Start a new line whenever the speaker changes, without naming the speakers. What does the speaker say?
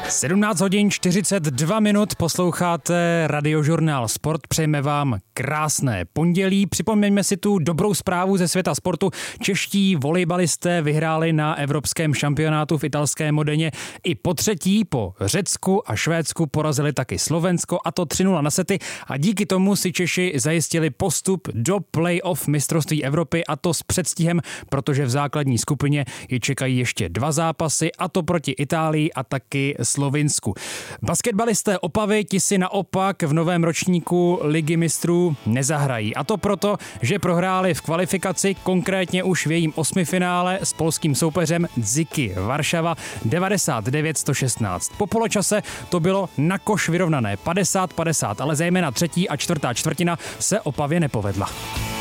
17 hodin 42 minut, posloucháte Radiožurnál Sport, přejeme vám krásné pondělí. Připomeňme si tu dobrou zprávu ze světa sportu. Čeští volejbalisté vyhráli na evropském šampionátu v italské Modeně i po třetí, po Řecku a Švédsku porazili taky Slovensko, a to 3-0 na sety, a díky tomu si Češi zajistili postup do play-off mistrovství Evropy, a to s předstihem, protože v základní skupině je čekají ještě 2 zápasy, a to proti Itálii a taky Slovinsku. Basketbalisté Opavy, ti si naopak v novém ročníku Ligy mistrů nezahrají. A to proto, že prohráli v kvalifikaci, konkrétně už v jejím osmifinále s polským soupeřem Zyky Varšava 99-116. Po poločase to bylo na koš vyrovnané 50-50, ale zejména třetí a čtvrtá čtvrtina se Opavě nepovedla.